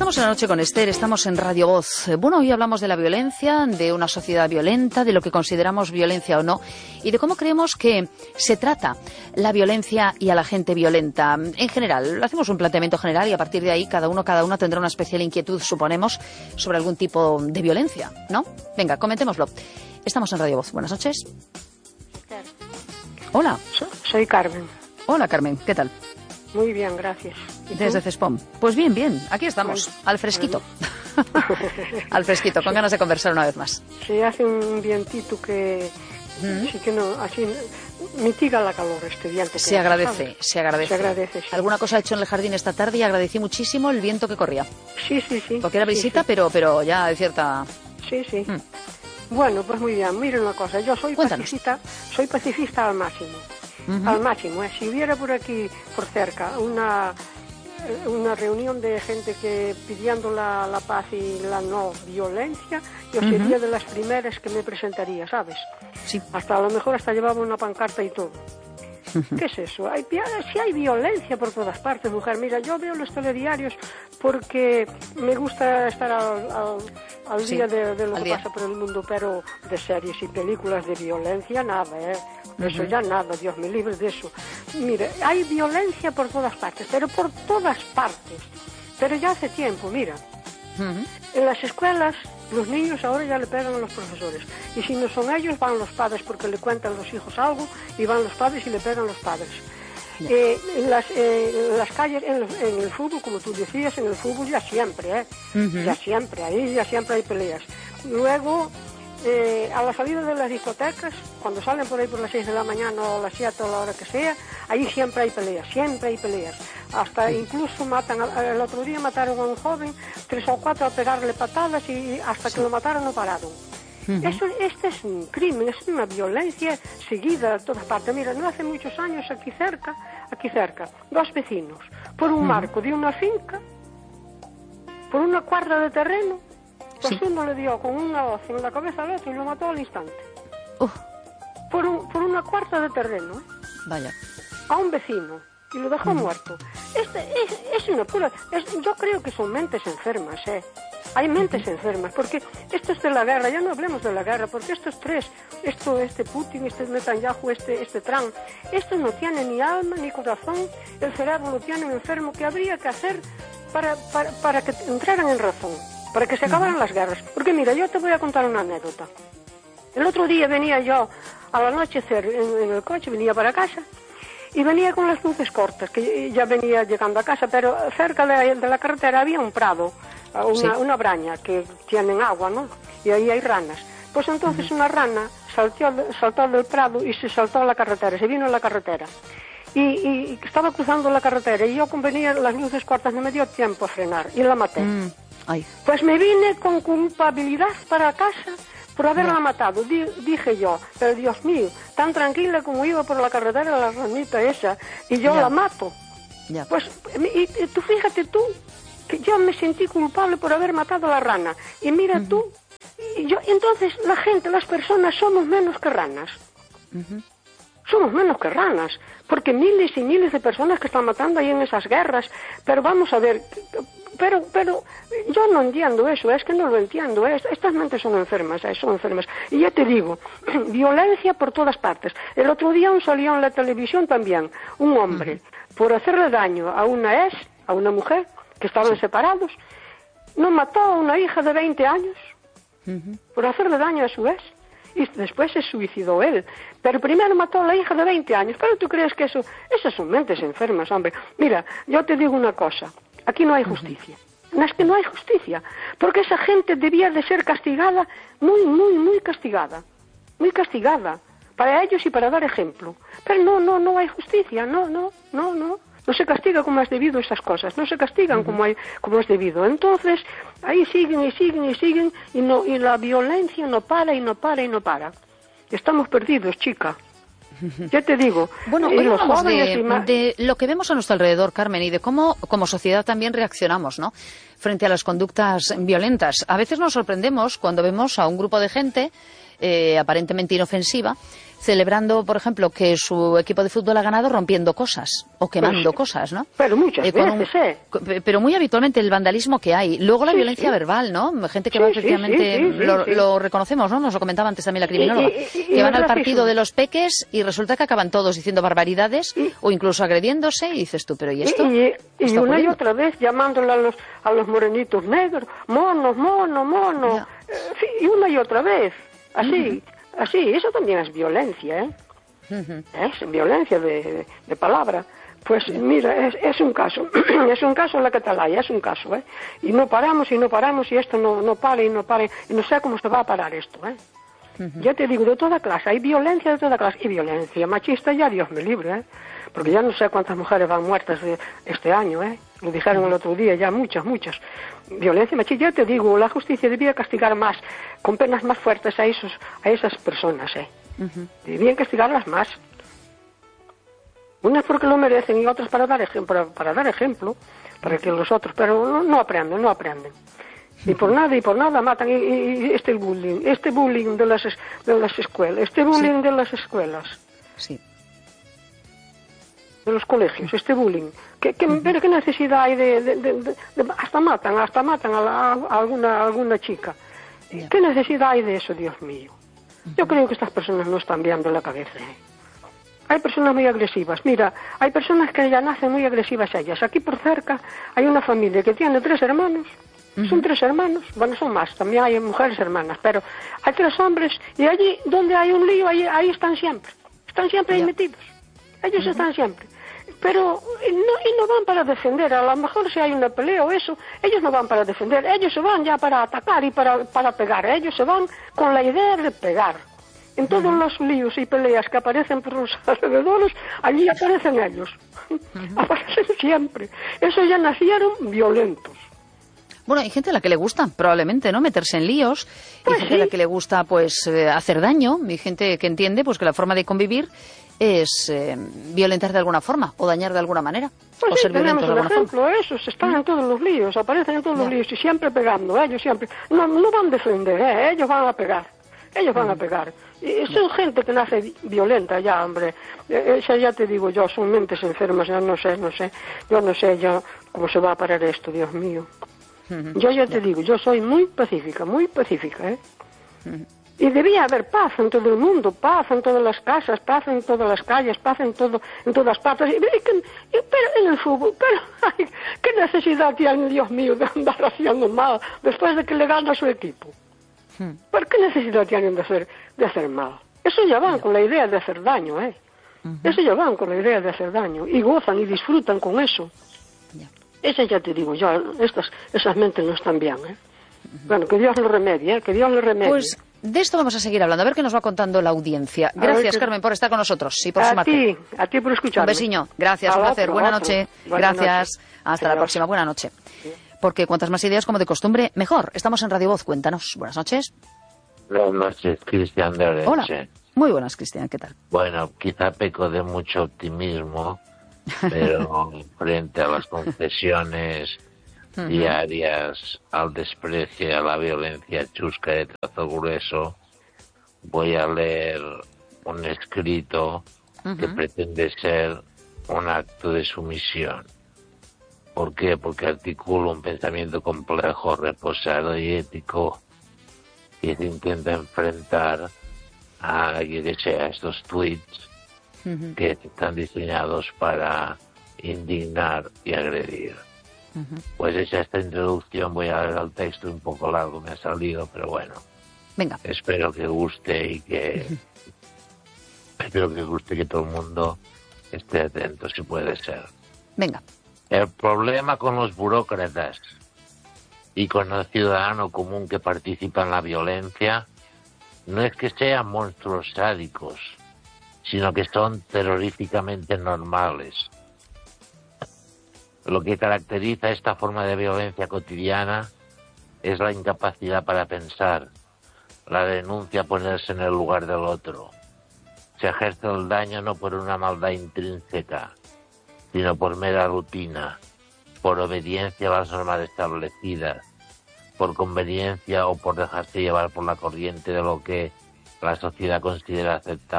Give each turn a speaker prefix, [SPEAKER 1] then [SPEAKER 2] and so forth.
[SPEAKER 1] Estamos en la noche con Esther, estamos en Radio Voz. Bueno, hoy hablamos de la violencia, de una sociedad violenta, de lo que consideramos violencia o no, y de cómo creemos que se trata la violencia y a la gente violenta. En general, hacemos un planteamiento general y a partir de ahí cada uno tendrá una especial inquietud, suponemos, sobre algún tipo de violencia, ¿no? Venga, comentémoslo. Estamos en Radio Voz. Buenas noches. Hola.
[SPEAKER 2] Soy Carmen.
[SPEAKER 1] Hola, Carmen. ¿Qué tal?
[SPEAKER 2] Muy bien, gracias.
[SPEAKER 1] Desde Cespón. Pues bien, bien. Aquí estamos, al fresquito. Al fresquito, con ganas de conversar una vez más.
[SPEAKER 2] Sí, hace un vientito que... Sí que no, así mitiga la calor este viento.
[SPEAKER 1] Se agradece, se agradece.
[SPEAKER 2] Se agradece, sí.
[SPEAKER 1] Alguna cosa he hecho en el jardín esta tarde y agradecí muchísimo el viento que corría.
[SPEAKER 2] Sí.
[SPEAKER 1] Porque era brisita, sí. Pero ya de cierta...
[SPEAKER 2] Sí. Bueno, pues muy bien. Miren una cosa, yo soy pacifista al máximo. Al máximo, si hubiera por aquí, por cerca, una reunión de gente que pidiendo la paz y la no violencia, yo sería de las primeras que me presentaría, ¿sabes?
[SPEAKER 1] Sí.
[SPEAKER 2] Hasta a lo mejor hasta llevaba una pancarta y todo. ¿Qué es eso? Si hay violencia por todas partes, mujer. Mira, yo veo los telediarios porque me gusta estar al día de lo que pasa por el mundo, pero de series y películas de violencia, nada, Eso ya nada, Dios me libre de eso. Mire, hay violencia por todas partes, pero por todas partes. Pero ya hace tiempo, mira. En las escuelas, los niños ahora ya le pegan a los profesores. Y si no son ellos, van los padres porque le cuentan los hijos algo, y van los padres y le pegan los padres. En las calles, en el fútbol, como tú decías, en el fútbol ya siempre, ya siempre hay peleas. Luego, a la salida de las discotecas, cuando salen por ahí por las 6 de la mañana o las 7 o la hora que sea, ahí siempre hay peleas. Hasta incluso el otro día mataron a un joven, 3 o 4 a pegarle patadas y hasta que lo mataron no pararon. Este es un crimen, es una violencia seguida de todas partes. Mira, no hace muchos años aquí cerca, dos vecinos, por un marco de una finca, por una cuerda de terreno, pues uno le dio con una hoz en la cabeza al otro y lo mató al instante. Por una cuarta de terreno,
[SPEAKER 1] Vaya.
[SPEAKER 2] A un vecino, y lo dejó muerto. Es una pura... yo creo que son mentes enfermas, Hay mentes enfermas, porque esto es de la guerra, ya no hablemos de la guerra, porque estos tres, este Putin, este Netanyahu, este Trump, estos no tienen ni alma ni corazón, el cerebro lo tienen enfermo. ¿Qué habría que hacer para que entraran en razón? Para que se acabaran las guerras. Porque mira, yo te voy a contar una anécdota. El otro día venía yo al anochecer en el coche, venía para casa, y venía con las luces cortas, que ya venía llegando a casa, pero cerca de la carretera había un prado, una braña, que tienen agua, ¿no? Y ahí hay ranas. Pues entonces una rana saltó del prado y se saltó a la carretera, se vino a la carretera. Y estaba cruzando la carretera, y yo como venía las luces cortas no me dio tiempo a frenar, y la maté. Pues me vine con culpabilidad para casa por haberla matado. Dije yo, pero Dios mío, tan tranquila como iba por la carretera la ranita esa, y yo la mato. Pues, y tú fíjate tú, que yo me sentí culpable por haber matado a la rana. Y mira tú, entonces la gente, las personas, somos menos que ranas. Somos menos que ranas, porque miles y miles de personas que están matando ahí en esas guerras. Pero vamos a ver... Pero yo no entiendo eso, es que no lo entiendo. Estas mentes son enfermas, son enfermas. Y ya te digo, violencia por todas partes. El otro día salió en la televisión también un hombre, por hacerle daño a una mujer, que estaban separados, no mató a una hija de 20 años, por hacerle daño a su ex, y después se suicidó él. Pero primero mató a la hija de 20 años. ¿Pero tú crees que esas son mentes enfermas, hombre? Mira, yo te digo una cosa. Aquí no hay justicia. No es que no hay justicia, porque esa gente debía de ser castigada, muy castigada, para ellos y para dar ejemplo. Pero no hay justicia, no se castiga como es debido esas cosas, no se castigan como es debido. Entonces ahí siguen y la violencia no para. Estamos perdidos, chica. Ya te digo.
[SPEAKER 1] Bueno, hoy hablamos de lo que vemos a nuestro alrededor, Carmen, y de cómo como sociedad también reaccionamos, ¿no?, frente a las conductas violentas. A veces nos sorprendemos cuando vemos a un grupo de gente aparentemente inofensiva, celebrando, por ejemplo, que su equipo de fútbol ha ganado rompiendo cosas o quemando cosas, ¿no?
[SPEAKER 2] Pero muchas veces,
[SPEAKER 1] Pero muy habitualmente el vandalismo que hay. Luego la violencia verbal, ¿no? Gente que va efectivamente, lo reconocemos, ¿no? Nos lo comentaba antes también la criminóloga, que van al partido de los peques y resulta que acaban todos diciendo barbaridades o incluso agrediéndose y dices tú, pero ¿y esto?
[SPEAKER 2] Y una y otra vez llamándole a los morenitos negros, monos, mono, y una y otra vez, así. Así, eso también es violencia, ¿eh? Es violencia de palabra. Pues mira, es un caso, es un caso en la Catalaya, es un caso, ¿eh? Y no paramos y esto no para y no no sé cómo se va a parar esto, ¿eh? Ya te digo, de toda clase, hay violencia de toda clase, y violencia machista ya Dios me libre, ¿eh? Porque ya no sé cuántas mujeres van muertas este año, ¿eh? Lo dijeron el otro día, ya muchas. Violencia machista, ya te digo, la justicia debía castigar más, con penas más fuertes a esas personas, ¿eh? Debían castigarlas más. Unas porque lo merecen y otras para dar ejemplo, para que los otros, pero no aprenden. Y por nada matan, y este bullying de las escuelas, de las escuelas.
[SPEAKER 1] Sí.
[SPEAKER 2] De los colegios, este bullying. Pero qué necesidad hay de hasta matan a alguna chica. Yeah. ¿Qué necesidad hay de eso, Dios mío? Yo creo que estas personas no están bien de la cabeza, ¿eh? Hay personas muy agresivas. Mira, hay personas que ya nacen muy agresivas ellas. Aquí por cerca hay una familia que tiene 3 hermanos. Son 3 hermanos. Bueno, son más. También hay mujeres hermanas. Pero hay 3 hombres y allí donde hay un lío, ahí están siempre. Están siempre ahí metidos. Ellos están siempre. Pero no van para defender. A lo mejor si hay una pelea o eso, ellos no van para defender. Ellos se van ya para atacar y para pegar. Ellos se van con la idea de pegar. En todos los líos y peleas que aparecen por los alrededores, allí aparecen ellos. Aparecen siempre. Esos ya nacieron violentos.
[SPEAKER 1] Bueno, hay gente a la que le gusta, probablemente, ¿no?, meterse en líos. Hay gente a la que le gusta, pues, hacer daño. Hay gente que entiende, pues, que la forma de convivir es violentar de alguna forma o dañar de alguna manera.
[SPEAKER 2] Pues
[SPEAKER 1] o ser
[SPEAKER 2] tenemos
[SPEAKER 1] violentos de
[SPEAKER 2] un
[SPEAKER 1] alguna
[SPEAKER 2] ejemplo,
[SPEAKER 1] forma.
[SPEAKER 2] esos están en todos los líos, aparecen en todos los líos y siempre pegando, ellos siempre. No van a defender, ellos van a pegar. Ellos van a pegar. Y son gente que nace violenta ya, hombre. Esa ya te digo yo, son mentes enfermas, yo no sé ya cómo se va a parar esto, Dios mío. Yo ya te digo, yo soy muy pacífica, ¿eh? Y debía haber paz en todo el mundo, paz en todas las casas, paz en todas las calles, paz en todas partes. Pero en el fútbol, ay, ¿qué necesidad tiene, Dios mío, de andar haciendo mal después de que le gana a su equipo? ¿Por qué necesidad tienen de hacer mal? Eso ya van con la idea de hacer daño, ¿eh? Eso ya van con la idea de hacer daño. Y gozan y disfrutan con eso. Esa ya te digo yo, esas mentes no están bien, ¿eh? Bueno, que Dios lo remedie, que Dios lo remedie.
[SPEAKER 1] Pues de esto vamos a seguir hablando, a ver qué nos va contando la audiencia. Gracias, Carmen, por estar con nosotros y por sumarte.
[SPEAKER 2] A ti por escucharme.
[SPEAKER 1] Un besiño, gracias, un placer, buena noche. Gracias, hasta la próxima, buena noche. Porque cuantas más ideas como de costumbre, mejor. Estamos en Radio Voz, cuéntanos. Buenas noches.
[SPEAKER 3] Buenas noches, Cristian de Orense.
[SPEAKER 1] Hola, muy buenas, Cristian, ¿qué tal?
[SPEAKER 3] Bueno, quizá peco de mucho optimismo, pero frente a las concesiones diarias, al desprecio y a la violencia chusca de trazo grueso, voy a leer un escrito que pretende ser un acto de sumisión. ¿Por qué? Porque articula un pensamiento complejo, reposado y ético que se intenta enfrentar a estos tweets que están diseñados para indignar y agredir. Pues hecha esta introducción voy a leer el texto un poco largo, me ha salido, pero bueno.
[SPEAKER 1] Venga.
[SPEAKER 3] Espero que guste y que que todo el mundo esté atento, si puede ser.
[SPEAKER 1] Venga.
[SPEAKER 3] El problema con los burócratas y con el ciudadano común que participa en la violencia no es que sean monstruos sádicos, sino que son terroríficamente normales. Lo que caracteriza esta forma de violencia cotidiana es la incapacidad para pensar, la denuncia a ponerse en el lugar del otro. Se ejerce el daño no por una maldad intrínseca, sino por mera rutina, por obediencia a las normas establecidas, por conveniencia o por dejarse llevar por la corriente de lo que la sociedad considera aceptable